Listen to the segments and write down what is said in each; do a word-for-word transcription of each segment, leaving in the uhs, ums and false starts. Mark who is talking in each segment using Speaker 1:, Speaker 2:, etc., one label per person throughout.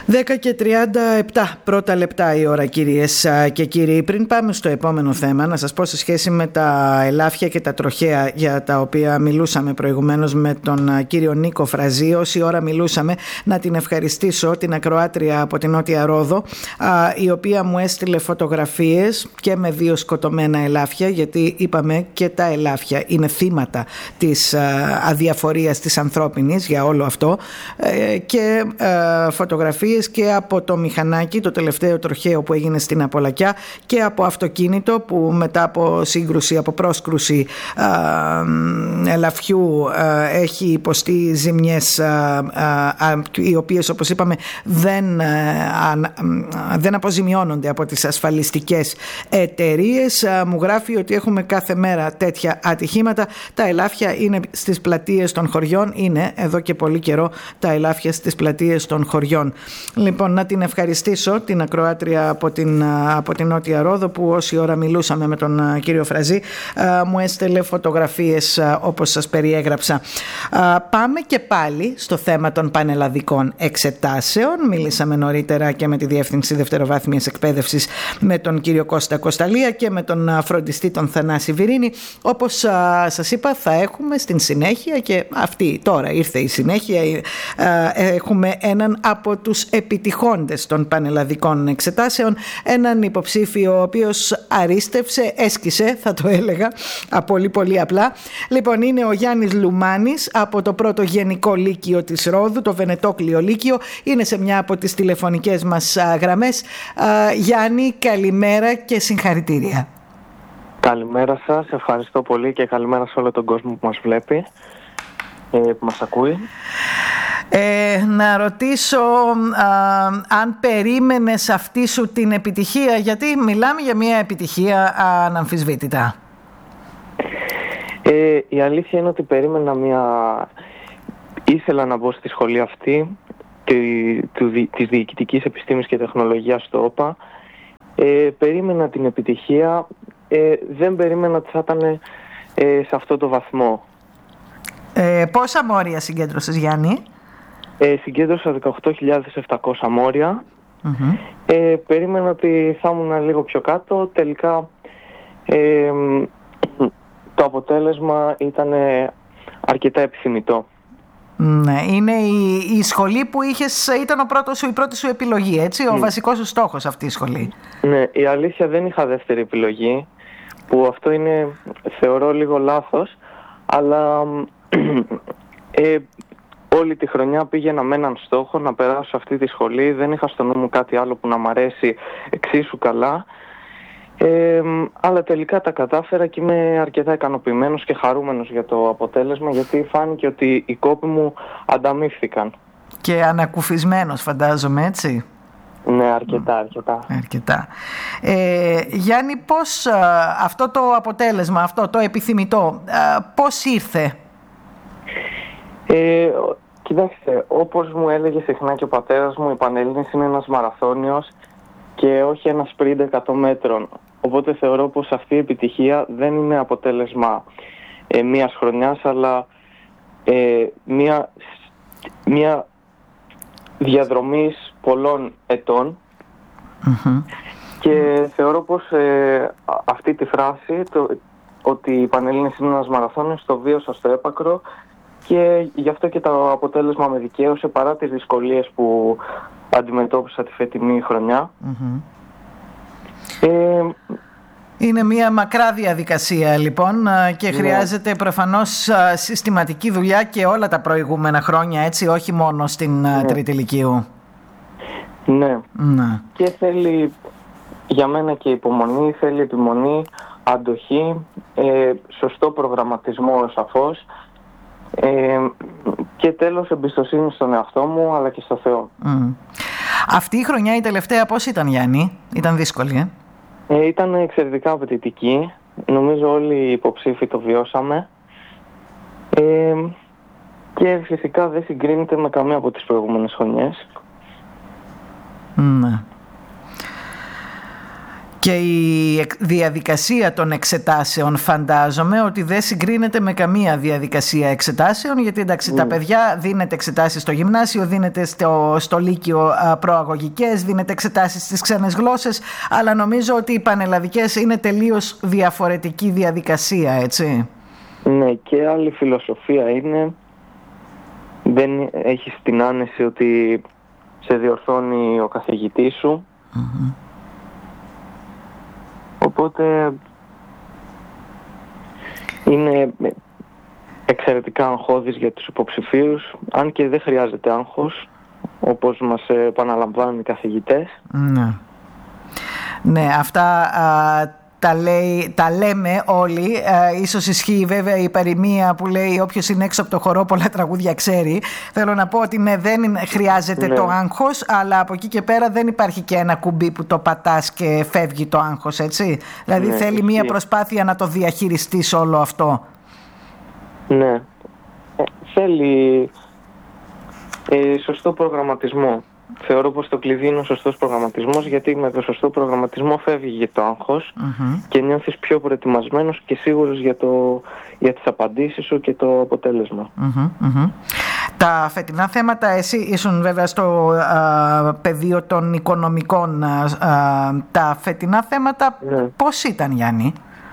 Speaker 1: δέκα και τριάντα επτά πρώτα λεπτά η ώρα, κυρίες και κύριοι. Πριν πάμε στο επόμενο θέμα, να σας πω σε σχέση με τα ελάφια και τα τροχαία για τα οποία μιλούσαμε προηγουμένως με τον κύριο Νίκο Φραζή. Όση ώρα μιλούσαμε, να την ευχαριστήσω, την ακροάτρια από την Νότια Ρόδο, η οποία μου έστειλε φωτογραφίες και με δύο σκοτωμένα ελάφια, γιατί είπαμε και τα ελάφια είναι θύματα της αδιαφορίας της ανθρώπινης για όλο αυτό, και φωτογραφίες και από το μηχανάκι, το τελευταίο τροχαίο που έγινε στην Απολακιά, και από αυτοκίνητο που μετά από σύγκρουση, από πρόσκρουση α, ελαφιού α, έχει υποστεί ζημιές α, α, οι οποίες, όπως είπαμε, δεν, α, δεν αποζημιώνονται από τις ασφαλιστικές εταιρείες. Α, μου γράφει ότι έχουμε κάθε μέρα τέτοια ατυχήματα. Τα ελάφια είναι στις πλατείες των χωριών, είναι εδώ και πολύ καιρό τα ελάφια στις πλατείες των χωριών. Λοιπόν, να την ευχαριστήσω, την ακροάτρια από την, από την Νότια Ρόδο, που όση ώρα μιλούσαμε με τον κύριο Φραζή μου έστελε φωτογραφίες όπως σας περιέγραψα. Πάμε και πάλι στο θέμα των πανελλαδικών εξετάσεων. Μίλησαμε νωρίτερα και με τη Διεύθυνση Δευτεροβάθμιας Εκπαίδευσης, με τον κύριο Κώστα Κωσταλία και με τον φροντιστή τον Θανάση Βυρίνη. Όπως σας είπα, θα έχουμε στην συνέχεια, και αυτή τώρα ήρθε η συνέχεια, έχουμε έναν από τους επιτυχόντες των πανελλαδικών εξετάσεων, έναν υποψήφιο ο οποίος αρίστευσε, έσκησε θα το έλεγα, πολύ πολύ απλά. Λοιπόν, είναι ο Γιάννης Λουμάνης από το πρώτο Γενικό Λύκειο της Ρόδου, το Βενετόκλιο Λύκειο. Είναι σε μια από τις τηλεφωνικές μας γραμμές. Γιάννη, καλημέρα και συγχαρητήρια.
Speaker 2: Καλημέρα σας, ευχαριστώ πολύ, και καλημέρα σε όλο τον κόσμο που μας βλέπει, που μας ακούει.
Speaker 1: Ε, να ρωτήσω α, αν περίμενες αυτή σου την επιτυχία, γιατί μιλάμε για μια επιτυχία αναμφισβήτητα.
Speaker 2: Ε, η αλήθεια είναι ότι περίμενα μια... Ήθελα να μπω στη σχολή αυτή τη, του, της Διοικητικής Επιστήμης και Τεχνολογίας στο ΟΠΑ. Ε, περίμενα την επιτυχία, ε, δεν περίμενα ότι θα ήταν ε, σε αυτό το βαθμό.
Speaker 1: Ε, πόσα μόρια συγκέντρωσες, Γιάννη?
Speaker 2: Ε, συγκέντρωσα δεκαοκτώ χιλιάδες επτακόσια μόρια.
Speaker 1: Mm-hmm.
Speaker 2: Ε, περίμενα ότι θα ήμουν λίγο πιο κάτω. Τελικά ε, το αποτέλεσμα ήταν αρκετά επιθυμητό.
Speaker 1: Ναι, είναι η, η σχολή που είχες, ήταν ο πρώτος σου, η πρώτη σου επιλογή, έτσι, ο mm. βασικός σου στόχος αυτή η σχολή.
Speaker 2: Ναι, η αλήθεια δεν είχα δεύτερη επιλογή, που αυτό είναι, θεωρώ, λίγο λάθος, αλλά ε, όλη τη χρονιά πήγαινα με έναν στόχο να περάσω σε αυτή τη σχολή. Δεν είχα στο νου μου κάτι άλλο που να μ' αρέσει εξίσου καλά. Ε, αλλά τελικά τα κατάφερα και είμαι αρκετά ικανοποιημένος και χαρούμενος για το αποτέλεσμα, γιατί φάνηκε ότι οι κόποι μου ανταμείφθηκαν.
Speaker 1: Και ανακουφισμένος, φαντάζομαι, έτσι.
Speaker 2: Ναι, αρκετά, αρκετά.
Speaker 1: αρκετά. Ε, Γιάννη, πώς α, αυτό το αποτέλεσμα, αυτό το επιθυμητό, α, πώς ήρθε?
Speaker 2: Ε, κοιτάξτε, όπως μου έλεγε συχνά και ο πατέρας μου, η Πανελλήνης είναι ένας μαραθώνιος και όχι ένα σπριντ εκατό μέτρων. Οπότε θεωρώ πως αυτή η επιτυχία δεν είναι αποτέλεσμα ε, μίας χρονιάς, αλλά ε, μια, μια διαδρομής πολλών ετών.
Speaker 1: Mm-hmm.
Speaker 2: Και θεωρώ πως ε, αυτή τη φράση, το, ότι η Πανελλήνης είναι ένας μαραθώνιος, το βίωσα στο έπακρο, και γι' αυτό και το αποτέλεσμα με δικαίωσε, παρά τις δυσκολίες που αντιμετώπισα τη φετινή χρονιά.
Speaker 1: Mm-hmm.
Speaker 2: Ε,
Speaker 1: Είναι μια μακρά διαδικασία, λοιπόν, και ναι, χρειάζεται προφανώς συστηματική δουλειά και όλα τα προηγούμενα χρόνια, έτσι, όχι μόνο στην ναι. Τρίτη Λυκείου.
Speaker 2: Ναι.
Speaker 1: ναι.
Speaker 2: Και θέλει για μένα και υπομονή, θέλει επιμονή, αντοχή, ε, σωστό προγραμματισμό σαφώς, ε, και τέλος εμπιστοσύνη στον εαυτό μου αλλά και στο Θεό.
Speaker 1: Mm. Αυτή η χρονιά, η τελευταία, πώς ήταν, Γιάννη? Ήταν δύσκολη, ε?
Speaker 2: Ε, ήταν εξαιρετικά απαιτητική. Νομίζω όλοι οι υποψήφοι το βιώσαμε. Ε, και φυσικά δεν συγκρίνεται με καμία από τις προηγούμενες χρονιές.
Speaker 1: Ναι. Και η διαδικασία των εξετάσεων φαντάζομαι ότι δεν συγκρίνεται με καμία διαδικασία εξετάσεων, γιατί εντάξει mm. τα παιδιά δίνετε εξετάσεις στο γυμνάσιο, δίνετε στο, στο λύκειο προαγωγικές, δίνετε εξετάσεις στις ξένες γλώσσες, αλλά νομίζω ότι οι πανελλαδικές είναι τελείως διαφορετική διαδικασία, έτσι.
Speaker 2: Ναι, και άλλη φιλοσοφία είναι, δεν έχεις την άνεση ότι σε διορθώνει ο καθηγητής σου. Mm-hmm. Οπότε είναι εξαιρετικά αγχώδης για τους υποψηφίους, αν και δεν χρειάζεται άγχος, όπως μας επαναλαμβάνουν οι καθηγητές.
Speaker 1: Ναι, ναι, αυτά α, τα, λέει, τα λέμε όλοι. Α, ίσως ισχύει βέβαια η παροιμία που λέει όποιος είναι έξω από το χορό πολλά τραγούδια ξέρει. Θέλω να πω ότι ναι, δεν χρειάζεται ναι. το άγχος, αλλά από εκεί και πέρα δεν υπάρχει και ένα κουμπί που το πατάς και φεύγει το άγχος, έτσι. Δηλαδή ναι, θέλει μία προσπάθεια να το διαχειριστείς όλο αυτό.
Speaker 2: Ναι, ε, θέλει ε, σωστό προγραμματισμό. Θεωρώ πως το κλειδί είναι ο σωστός προγραμματισμός, γιατί με το σωστό προγραμματισμό φεύγει το άγχος mm-hmm. και νιώθεις πιο προετοιμασμένος και σίγουρος για, το, για τις απαντήσεις σου και το αποτέλεσμα.
Speaker 1: Mm-hmm, mm-hmm. Τα φετινά θέματα, εσύ ήσουν βέβαια στο α, πεδίο των οικονομικών, α, α, τα φετινά θέματα ναι. πώς ήταν, Γιάννη?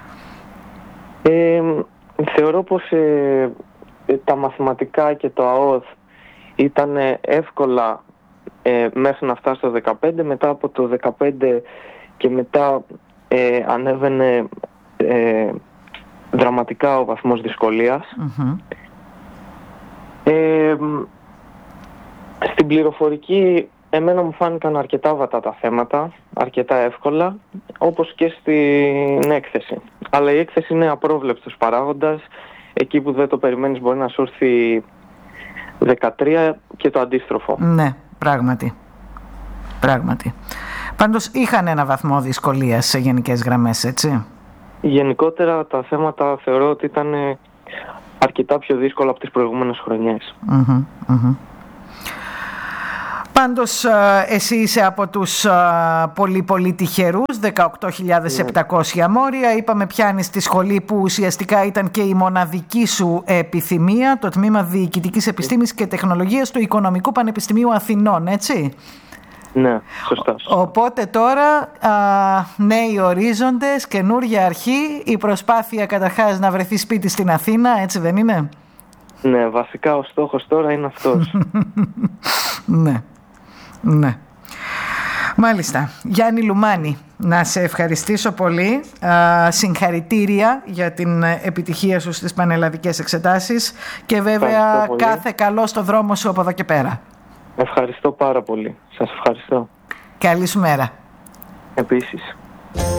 Speaker 2: Ε, θεωρώ πως ε, τα μαθηματικά και το ΑΟΘ ήταν εύκολα Ε, μέχρι να φτάσει στο δεκαπέντε, μετά από το δεκαπέντε και μετά ε, ανέβαινε ε, δραματικά ο βαθμός δυσκολίας. Mm-hmm. Ε, στην πληροφορική εμένα μου φάνηκαν αρκετά βατά τα θέματα, αρκετά εύκολα, όπως και στην έκθεση. Αλλά η έκθεση είναι απρόβλεπτος παράγοντας, εκεί που δεν το περιμένεις μπορεί να σου έρθει δεκατρία και το αντίστροφο.
Speaker 1: Ναι. Πράγματι. Πράγματι. Πάντως είχαν ένα βαθμό δυσκολίας σε γενικές γραμμές, έτσι.
Speaker 2: Γενικότερα τα θέματα θεωρώ ότι ήταν αρκετά πιο δύσκολα από τις προηγούμενες χρονιές.
Speaker 1: Mm-hmm, mm-hmm. Πάντως εσύ είσαι από τους πολύ πολύ τυχερούς, δεκαοκτώ χιλιάδες επτακόσια μόρια. Είπαμε πιάνεις τη σχολή που ουσιαστικά ήταν και η μοναδική σου επιθυμία, το τμήμα Διοικητικής Επιστήμης και Τεχνολογίας του Οικονομικού Πανεπιστημίου Αθηνών, έτσι.
Speaker 2: Ναι, σωστά.
Speaker 1: Οπότε τώρα α, νέοι ορίζοντες, καινούργια αρχή, η προσπάθεια καταρχάς να βρεθεί σπίτι στην Αθήνα, έτσι δεν είναι?
Speaker 2: Ναι, βασικά ο στόχος τώρα είναι αυτός.
Speaker 1: Ναι. Ναι. Μάλιστα. Γιάννη Λουμάνη, να σε ευχαριστήσω πολύ. Α, συγχαρητήρια για την επιτυχία σου στις πανελλαδικές εξετάσεις και βέβαια κάθε καλό στο δρόμο σου από εδώ και πέρα.
Speaker 2: Ευχαριστώ πάρα πολύ. Σας ευχαριστώ.
Speaker 1: Καλή σου μέρα.
Speaker 2: Επίσης.